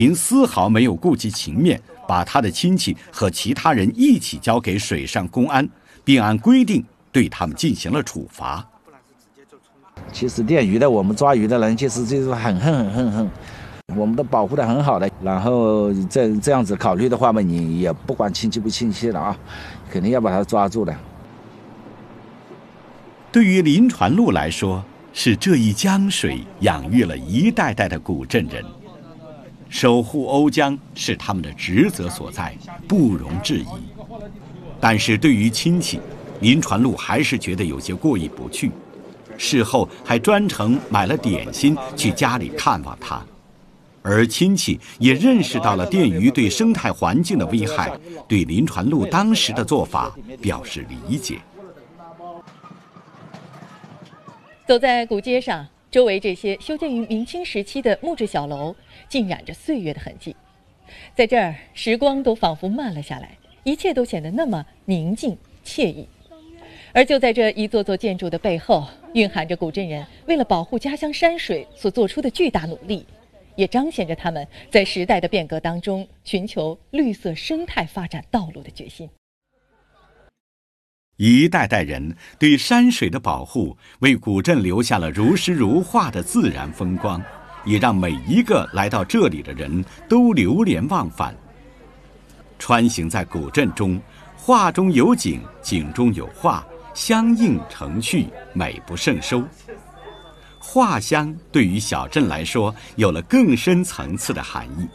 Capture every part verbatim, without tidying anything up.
您丝毫没有顾及情面，把他的亲戚和其他人一起交给水上公安，并按规定对他们进行了处罚。 其实电鱼的，我们抓鱼的人其实就是很恨很恨恨，我们都保护得很好的。然后这这样子考虑的话嘛，你也不管亲戚不亲戚了啊，肯定要把他抓住的。 对于林传禄来说，是这一江水养育了一代代的古镇人。守护瓯江是他们的职责所在，不容置疑。但是对于亲戚，林传禄还是觉得有些过意不去，事后还专程买了点心去家里看望他。而亲戚也认识到了电鱼对生态环境的危害，对林传禄当时的做法表示理解。 走在古街上，周围这些修建于明清时期的木质小楼浸染着岁月的痕迹，在这儿时光都仿佛慢了下来，一切都显得那么宁静惬意。而就在这一座座建筑的背后，蕴含着古镇人为了保护家乡山水所做出的巨大努力，也彰显着他们在时代的变革当中寻求绿色生态发展道路的决心。 一代代人对山水的保护，为古镇留下了如诗如画的自然风光，也让每一个来到这里的人都流连忘返。穿行在古镇中，画中有景，景中有画，相映成趣，美不胜收。画乡对于小镇来说有了更深层次的含义。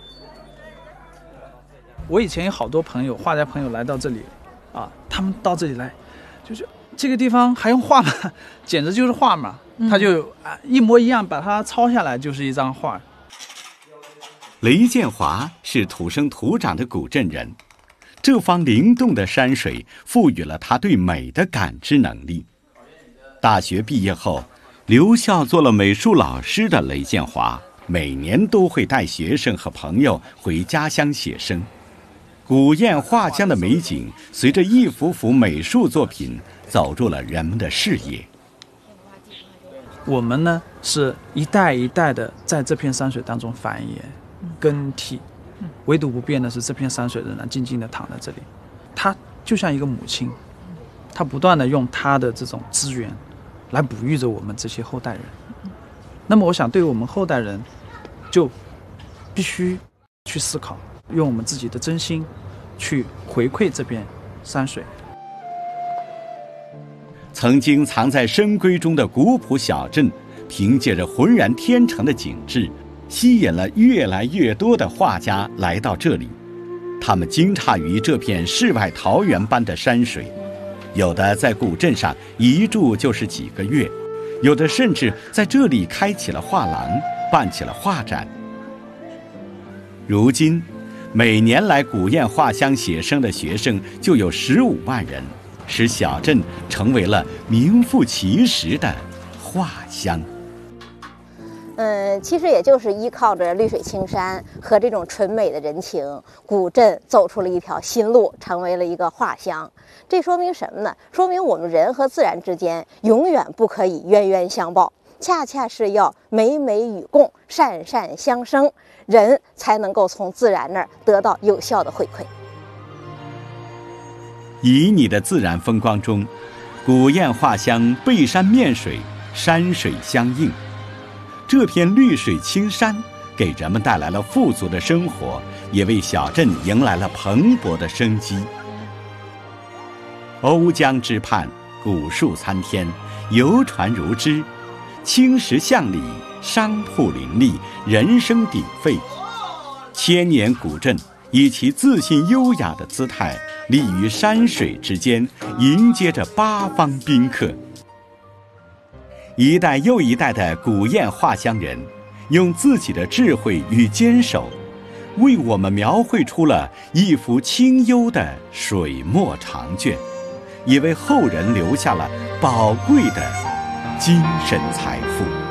我以前有好多朋友，画家朋友来到这里啊，他们到这里来就是这个地方还用画吗？简直就是画嘛，嗯、他就啊一模一样把它抄下来，就是一张画。 雷建华是土生土长的古镇人，这方灵动的山水赋予了他对美的感知能力。大学毕业后，留校做了美术老师的雷建华，每年都会带学生和朋友回家乡写生。古堰画江的美景，随着一幅幅美术作品走入了人们的视野。 我们呢，是一代一代的在这片山水当中繁衍、更替，唯独不变的是这片山水仍然静静地躺在这里。它就像一个母亲，它不断地用它的这种资源来哺育着我们这些后代人。那么我想对于我们后代人，就必须去思考，用我们自己的真心去回馈这片山水。 曾经藏在深闺中的古朴小镇，凭借着浑然天成的景致，吸引了越来越多的画家来到这里。他们惊诧于这片世外桃源般的山水，有的在古镇上一住就是几个月，有的甚至在这里开起了画廊，办起了画展。如今每年来古堰画乡写生的学生就有十五万人，使小镇成为了名副其实的画乡。 嗯，其实也就是依靠着绿水青山和这种纯美的人情，古镇走出了一条新路，成为了一个画乡。这说明什么呢？说明我们人和自然之间永远不可以冤冤相报，恰恰是要美美与共，善善相生，人才能够从自然那儿得到有效的回馈。 旖旎的自然风光中，古堰画乡背山面水，山水相映。这片绿水青山给人们带来了富足的生活，也为小镇迎来了蓬勃的生机。瓯江之畔，古树参天，游船如织，青石巷里，商铺林立，人声鼎沸。千年古镇以其自信优雅的姿态，立于山水之间，迎接着八方宾客。一代又一代的古堰画乡人，用自己的智慧与坚守，为我们描绘出了一幅清幽的水墨长卷，也为后人留下了宝贵的精神财富。